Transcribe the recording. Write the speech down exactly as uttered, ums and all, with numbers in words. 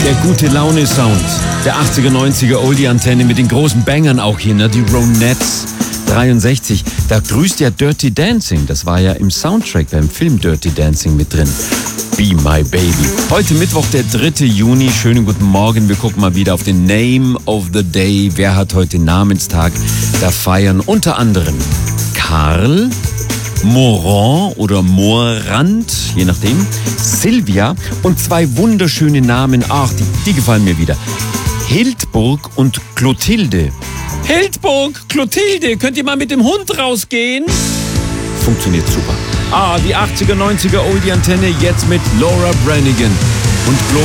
Der gute Laune-Sound der achtziger, neunziger Oldie-Antenne mit den großen Bangern auch hier, ne? Die Ronettes. dreiundsechzig, da grüßt ja Dirty Dancing. Das war ja im Soundtrack beim Film Dirty Dancing mit drin. Be My Baby. Heute Mittwoch, der dritte Juni. Schönen guten Morgen. Wir gucken mal wieder auf den Name of the Day. Wer hat heute Namenstag? Da feiern unter anderem Karl, Morand oder Morand, je nachdem, Silvia und zwei wunderschöne Namen. Ach, die, die gefallen mir wieder. Hildburg und Clotilde. Hildburg, Clotilde, könnt ihr mal mit dem Hund rausgehen? Funktioniert super. Ah, die achtziger, neunziger Oldie-Antenne jetzt mit Laura Branigan und Gloria.